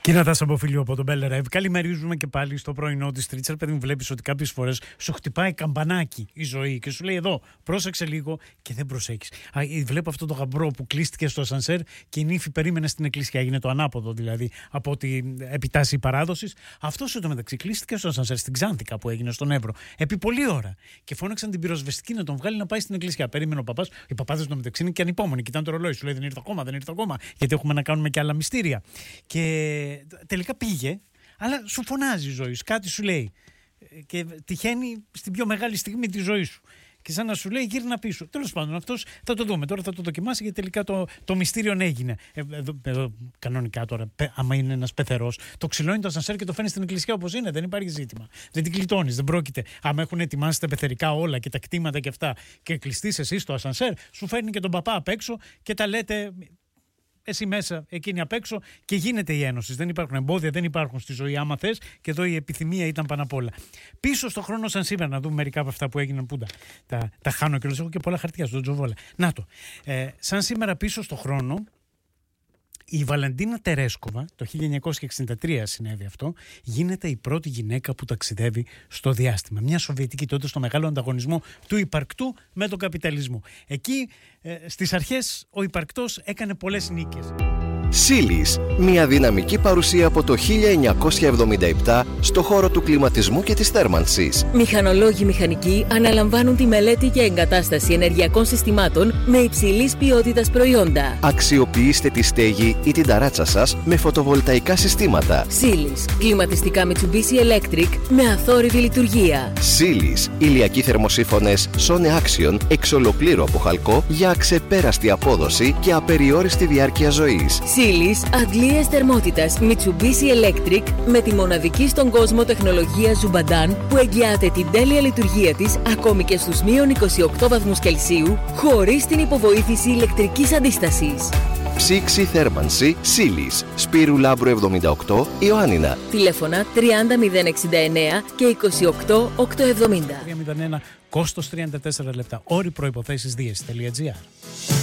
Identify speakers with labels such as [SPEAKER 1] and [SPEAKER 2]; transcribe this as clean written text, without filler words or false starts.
[SPEAKER 1] Κίνατας από φίλιο από τον Μπέλερ. Καλημερίζουμε και πάλι στο πρωινό της Τρίτης. Παιδί μου, βλέπεις ότι κάποιες φορές σου χτυπάει καμπανάκι η ζωή και σου λέει εδώ, πρόσεξε λίγο και δεν προσέχεις. Βλέπω αυτό το γαμπρό που κλείστηκε στο ασανσέρ και η νύφη περίμενε στην εκκλησία. Είναι το ανάποδο δηλαδή από ό,τι επιτάσσει η παράδοση. Αυτό στο μεταξύ κλείστηκε στο ασανσέρ στην Ξάνθηκα που έγινε στον Εύρο επί πολλή ώρα. Και φώναξαν την πυροσβεστική να τον βγάλει να πάει στην εκκλησία. Περίμενε ο παπάς. Οι παπάδες στο μεταξύ είναι και ανυπόμονοι. Κοιτάνε το ρολόι, σου λέει δεν ήρθε ακόμα. Γιατί έχουμε να κάνουμε και άλλα μυστήρια. Και τελικά πήγε, αλλά σου φωνάζει η ζωή σου, κάτι σου λέει. Και τυχαίνει στην πιο μεγάλη στιγμή της ζωής σου. Και σαν να σου λέει γύρνα πίσω. Τέλος πάντων, αυτός θα το δούμε. Τώρα θα το δοκιμάσει γιατί τελικά το μυστήριο έγινε. Εδώ, κανονικά τώρα, άμα είναι ένας πεθερός, το ξυλώνει το ασανσέρ και το φέρνει στην εκκλησία όπως είναι. Δεν υπάρχει ζήτημα. Δεν την κλειτώνεις, δεν πρόκειται. Άμα έχουν ετοιμάσει τα πεθερικά όλα και τα κτήματα και αυτά και κλειστείς εσύ στο ασανσέρ, σου φέρνει και τον παπά απ' έξω και τα λέτε. Εσύ μέσα, εκείνη απ' έξω και γίνεται η ένωση. Δεν υπάρχουν εμπόδια, δεν υπάρχουν στη ζωή άμα θες και εδώ η επιθυμία ήταν πάνω απ' όλα. Πίσω στο χρόνο σαν σήμερα, να δούμε μερικά από αυτά που έγιναν που τα χάνω και έχω και πολλά χαρτιά στον Τζοβόλα. Να το. Σαν σήμερα πίσω στο χρόνο, η Βαλεντίνα Τερέσκοβα, το 1963 συνέβη αυτό, γίνεται η πρώτη γυναίκα που ταξιδεύει στο διάστημα. Μια Σοβιετική τότε στο μεγάλο ανταγωνισμό του υπαρκτού με τον καπιταλισμό. Εκεί στις αρχές ο υπαρκτός έκανε πολλές νίκες.
[SPEAKER 2] Σίλις, μια δυναμική παρουσία από το 1977 στο χώρο του κλιματισμού και της θέρμανσης.
[SPEAKER 3] Μηχανολόγοι μηχανικοί αναλαμβάνουν τη μελέτη και εγκατάσταση ενεργειακών συστημάτων με υψηλής ποιότητας προϊόντα.
[SPEAKER 2] Αξιοποιήστε τη στέγη ή την ταράτσα σας με φωτοβολταϊκά συστήματα.
[SPEAKER 3] Σίλις, κλιματιστικά Mitsubishi Electric με αθόρυβη λειτουργία.
[SPEAKER 2] Σίλις, ηλιακοί θερμοσύφωνες Sone Action εξ ολοκλήρου από χαλκό για αξεπέραστη απόδοση και απεριόριστη διάρκεια ζωής.
[SPEAKER 3] Σίλις, αντλίες θερμότητας Mitsubishi Electric με τη μοναδική στον κόσμο τεχνολογία Zubadan που εγγυάται την τέλεια λειτουργία της ακόμη και στους μείον 28 βαθμούς Κελσίου χωρίς την υποβοήθηση ηλεκτρικής αντίστασης.
[SPEAKER 2] Ψήξη θέρμανση Σίλις, Σπύρου Λάμπρου 78, Ιωάννινα.
[SPEAKER 3] Τηλέφωνα 30069 και 28870.
[SPEAKER 1] 301, κόστος 34 λεπτά. Όροι προϋποθέσεις Dies.gr.